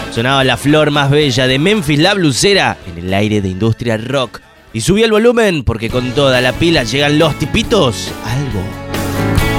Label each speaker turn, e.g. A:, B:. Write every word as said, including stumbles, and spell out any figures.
A: Sonaba la flor más bella de Memphis, la blusera, en el aire de Industria Rock. Y subí el volumen porque con toda la pila llegan los tipitos. Algo